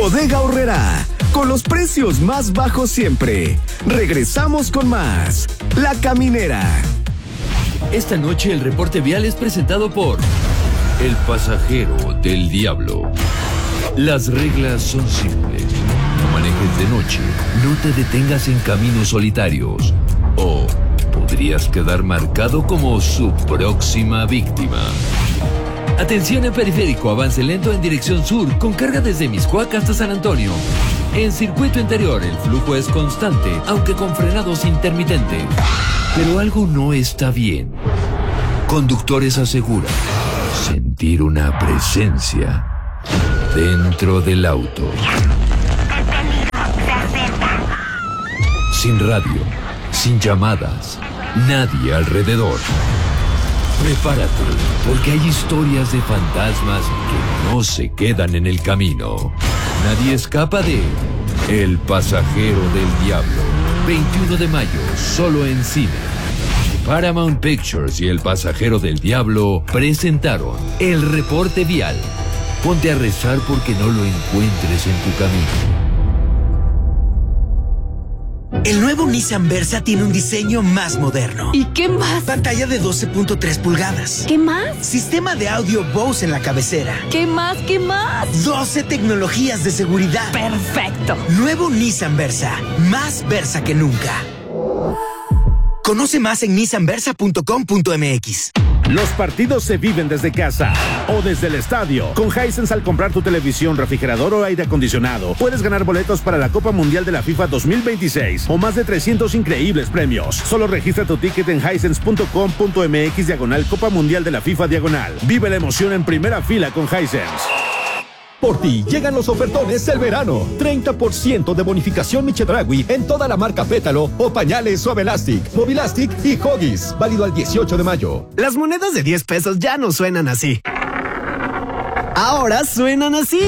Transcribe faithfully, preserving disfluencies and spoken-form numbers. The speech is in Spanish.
Bodega Aurrerá, con los precios más bajos siempre. Regresamos con más. La Caminera. Esta noche el reporte vial es presentado por El Pasajero del Diablo. Las reglas son simples. No manejes de noche, no te detengas en caminos solitarios o podrías quedar marcado como su próxima víctima. Atención en periférico, avance lento en dirección sur, con carga desde Mixcoac hasta San Antonio. En circuito interior el flujo es constante, aunque con frenados intermitentes. Pero algo no está bien. Conductores aseguran sentir una presencia dentro del auto. Sin radio, sin llamadas, nadie alrededor. Prepárate, porque hay historias de fantasmas que no se quedan en el camino. Nadie escapa de El Pasajero del Diablo. veintiuno de mayo, solo en cine. Paramount Pictures y El Pasajero del Diablo presentaron El Reporte Vial. Ponte a rezar porque no lo encuentres en tu camino. El nuevo Nissan Versa tiene un diseño más moderno. ¿Y qué más? Pantalla de doce punto tres pulgadas. ¿Qué más? Sistema de audio Bose en la cabecera. ¿Qué más? ¿Qué más? doce tecnologías de seguridad. Perfecto. Nuevo Nissan Versa. Más Versa que nunca. Conoce más en nissan versa punto com punto m x. Los partidos se viven desde casa o desde el estadio. Con Hisense, al comprar tu televisión, refrigerador o aire acondicionado, puedes ganar boletos para la Copa Mundial de la FIFA dos mil veintiséis o más de trescientos increíbles premios. Solo registra tu ticket en hisense punto com punto m x diagonal Copa Mundial de la FIFA diagonal. Vive la emoción en primera fila con Hisense. Por ti llegan los ofertones del verano. treinta por ciento de bonificación Chedraui en toda la marca Pétalo o pañales Suavelastic, Movilastic y Huggies. Válido al dieciocho de mayo. Las monedas de diez pesos ya no suenan así. Ahora suenan así.